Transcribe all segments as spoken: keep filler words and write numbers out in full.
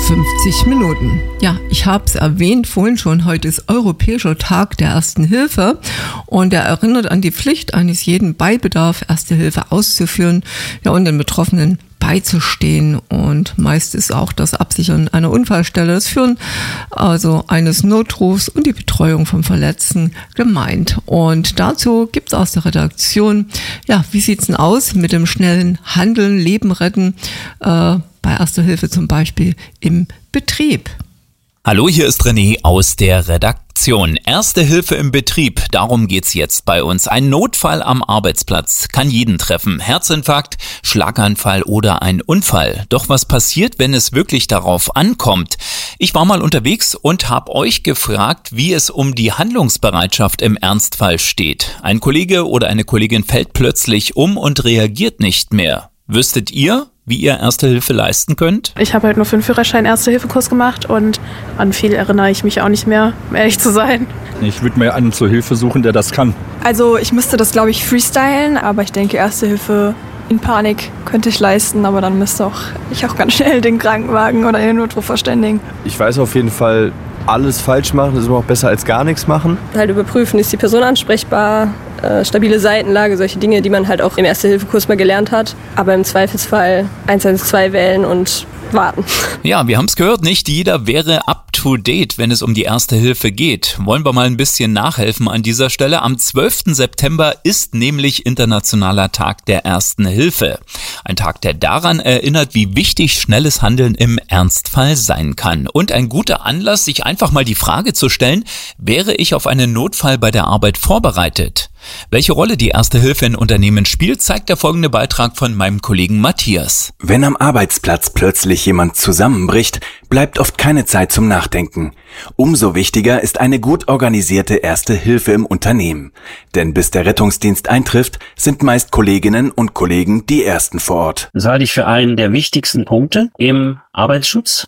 fünfzig Minuten. Ja, ich habe es erwähnt vorhin schon, heute ist Europäischer Tag der Ersten Hilfe und er erinnert an die Pflicht eines jeden, bei Bedarf Erste Hilfe auszuführen, ja, und den Betroffenen beizustehen, und meist ist auch das Absichern einer Unfallstelle, das Führen also eines Notrufs und die Betreuung von Verletzten gemeint. Und dazu gibt es aus der Redaktion, ja, wie sieht's denn aus mit dem schnellen Handeln, Leben retten, äh, bei Erster Hilfe zum Beispiel im Betrieb? Hallo, hier ist René aus der Redaktion. Erste Hilfe im Betrieb, darum geht's jetzt bei uns. Ein Notfall am Arbeitsplatz kann jeden treffen. Herzinfarkt, Schlaganfall oder ein Unfall. Doch was passiert, wenn es wirklich darauf ankommt? Ich war mal unterwegs und habe euch gefragt, wie es um die Handlungsbereitschaft im Ernstfall steht. Ein Kollege oder eine Kollegin fällt plötzlich um und reagiert nicht mehr. Wüsstet ihr, wie ihr Erste Hilfe leisten könnt? Ich habe halt nur für den Führerschein Erste-Hilfe-Kurs gemacht und an viel erinnere ich mich auch nicht mehr, um ehrlich zu sein. Ich würde mir einen zur Hilfe suchen, der das kann. Also ich müsste das, glaube ich, freestylen, aber ich denke, Erste Hilfe in Panik könnte ich leisten, aber dann müsste auch ich auch ganz schnell den Krankenwagen oder den Notruf verständigen. Ich weiß auf jeden Fall, alles falsch machen, das ist immer auch besser als gar nichts machen. Halt überprüfen, ist die Person ansprechbar, äh, stabile Seitenlage, solche Dinge, die man halt auch im Erste-Hilfe-Kurs mal gelernt hat. Aber im Zweifelsfall eins eins zwei wählen und warten. Ja, wir haben es gehört, nicht jeder wäre up to date, wenn es um die Erste Hilfe geht. Wollen wir mal ein bisschen nachhelfen an dieser Stelle. Am zwölften September ist nämlich Internationaler Tag der Ersten Hilfe. Ein Tag, der daran erinnert, wie wichtig schnelles Handeln im Ernstfall sein kann. Und ein guter Anlass, sich einfach mal die Frage zu stellen, wäre ich auf einen Notfall bei der Arbeit vorbereitet? Welche Rolle die Erste Hilfe in Unternehmen spielt, zeigt der folgende Beitrag von meinem Kollegen Matthias. Wenn am Arbeitsplatz plötzlich jemand zusammenbricht, bleibt oft keine Zeit zum Nachdenken. Umso wichtiger ist eine gut organisierte Erste Hilfe im Unternehmen. Denn bis der Rettungsdienst eintrifft, sind meist Kolleginnen und Kollegen die Ersten vor Ort. Das halte ich für einen der wichtigsten Punkte im Arbeitsschutz.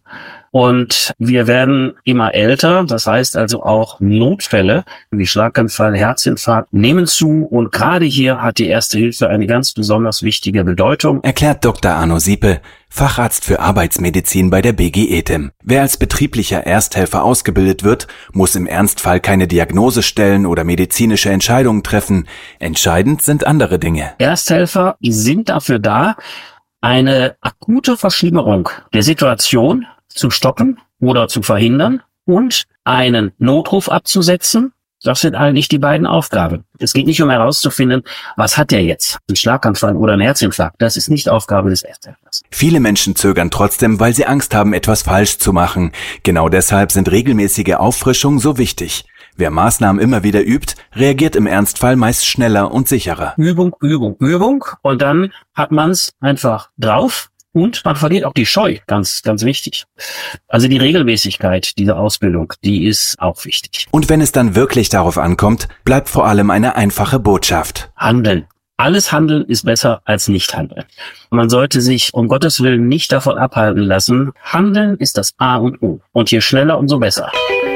Und wir werden immer älter, das heißt also auch Notfälle wie Schlaganfall, Herzinfarkt nehmen zu, und gerade hier hat die Erste Hilfe eine ganz besonders wichtige Bedeutung. Erklärt Doktor Arno Siepe, Facharzt für Arbeitsmedizin bei der B G E T E M. Wer als betrieblicher Ersthelfer ausgebildet wird, muss im Ernstfall keine Diagnose stellen oder medizinische Entscheidungen treffen. Entscheidend sind andere Dinge. Ersthelfer sind dafür da, eine akute Verschlimmerung der Situation zu stoppen oder zu verhindern und einen Notruf abzusetzen. Das sind eigentlich die beiden Aufgaben. Es geht nicht um herauszufinden, was hat der jetzt? Ein Schlaganfall oder ein Herzinfarkt. Das ist nicht Aufgabe des Ersthelfers. Viele Menschen zögern trotzdem, weil sie Angst haben, etwas falsch zu machen. Genau deshalb sind regelmäßige Auffrischungen so wichtig. Wer Maßnahmen immer wieder übt, reagiert im Ernstfall meist schneller und sicherer. Übung, Übung, Übung. Und dann hat man es einfach drauf. Und man verliert auch die Scheu, ganz, ganz wichtig. Also die Regelmäßigkeit dieser Ausbildung, die ist auch wichtig. Und wenn es dann wirklich darauf ankommt, bleibt vor allem eine einfache Botschaft. Handeln. Alles Handeln ist besser als nicht handeln. Man sollte sich um Gottes Willen nicht davon abhalten lassen. Handeln ist das A und O. Und je schneller, umso besser.